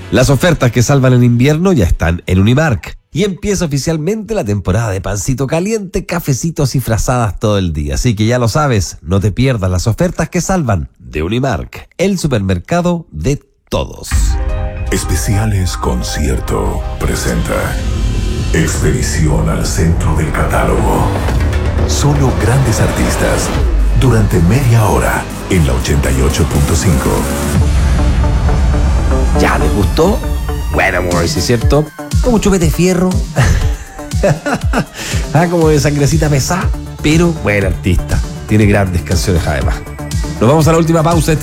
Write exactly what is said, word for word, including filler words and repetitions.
Las ofertas que salvan el invierno ya están en Unimark. Y empieza oficialmente la temporada de pancito caliente, cafecitos y frazadas todo el día. Así que ya lo sabes, no te pierdas las ofertas que salvan de Unimark, el supermercado de todos. Especiales Concierto presenta Expedición al centro del catálogo. Solo grandes artistas durante media hora en la ochenta y ocho punto cinco. ¿Ya les gustó? Bueno, amor, ¿sí es cierto? Como chupete de fierro. Ah, como de sangrecita pesada. Pero buen artista. Tiene grandes canciones además. Nos vamos a la última pausa.